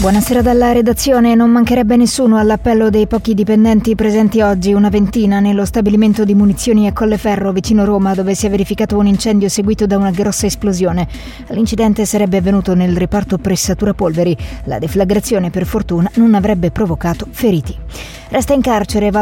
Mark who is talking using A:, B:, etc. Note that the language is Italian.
A: Buonasera dalla redazione. Non mancherebbe nessuno all'appello dei pochi dipendenti presenti oggi, una ventina, nello stabilimento di munizioni a Colleferro, vicino Roma, dove si è verificato un incendio seguito da una grossa esplosione. L'incidente sarebbe avvenuto nel reparto pressatura polveri. La deflagrazione, per fortuna, non avrebbe provocato feriti. Resta in carcere